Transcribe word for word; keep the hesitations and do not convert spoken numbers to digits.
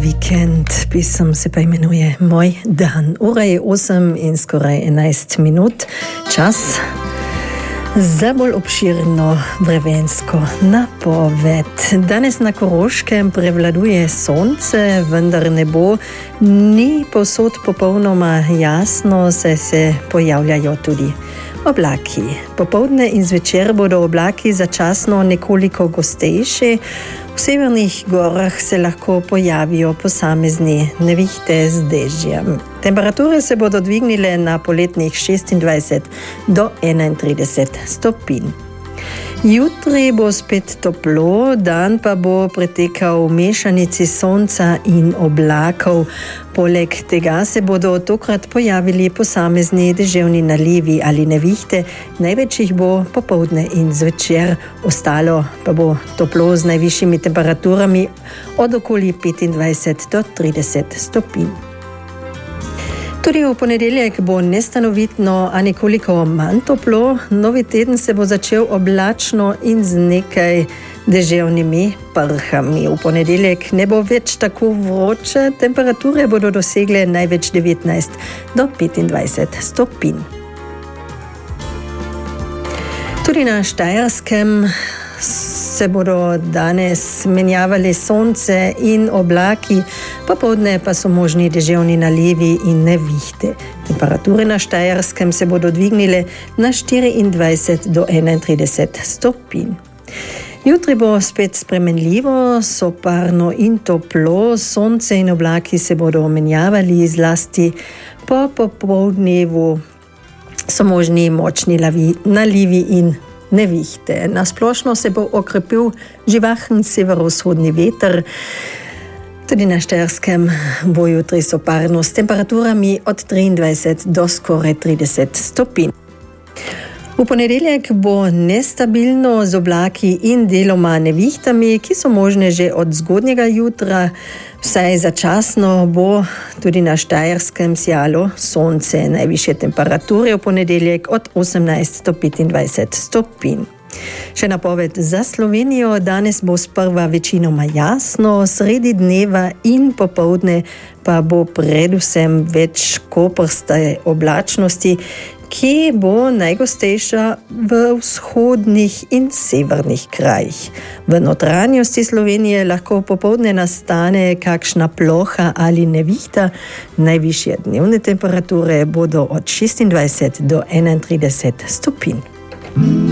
Vikend, pisem se pa imenuje Moj dan. Ura je osem in skoraj enajst minut. Čas za bolj obširno vremensko napoved. Danes na Koroškem prevladuje sonce, vendar nebo ni povsod popolnoma jasno, saj se pojavljajo tudi oblaki. Popoldne in zvečer bodo oblaki začasno nekoliko gostejši. V severnih gorah se lahko pojavijo posamezni nevihte z dežjem. Temperature se bodo dvignile na poletnih šestindvajset do enaintrideset stopinj. Jutri bo spet toplo, dan pa bo pretekal v mešanici sonca in oblakov. Poleg tega se bodo tokrat pojavili posamezni deževni nalivi ali nevihte, največ jih bo popoldne in zvečer, ostalo pa bo toplo z najvišjimi temperaturami od okoli petindvajset do trideset stopinj. Tudi v ponedeljek bo nestanovitno, a nekoliko manj toplo. Novi teden se bo začel oblačno in z nekaj deževnimi prhami. V ponedeljek ne bo več tako vroče, temperature bodo dosegle največ devetnajst do petindvajset stopinj. Tudi na Štajerskem se bodo danes menjavali sonce in oblaki, popoldne pa so možni deževni nalivi in nevihte. Temperature na Štajerskem se bodo dvignile na štiriindvajset do enaintrideset stopinj. Jutri bo spet spremenljivo, soparno in toplo, sonce in oblaki se bodo menjavali, zlasti po popoldnevu so možni močni lavi, nalivi in nevihte. Na splošno se bo okrepil živahen severovzhodni veter. Tudi na Štajerskem bo jutri soparno s temperaturami od triindvajset do skoraj trideset stopinj. V ponedeljek bo nestabilno z oblaki in deloma nevihtami, ki so možne že od zgodnjega jutra. Vsaj začasno bo tudi na Štajerskem sijalo sonce. Najvišje temperature v ponedeljek od osemnajst do petindvajset stopinj. Še napoved za Slovenijo. Danes bo sprva večinoma jasno, sredi dneva in popoldne pa bo predvsem več koprste oblačnosti, ki bo najgostejša v vzhodnih in severnih krajih. V notranjosti Slovenije lahko popoldne nastane kakšna ploha ali nevihta. Najvišje dnevne temperature bodo od šestindvajset do enaintrideset stopinj.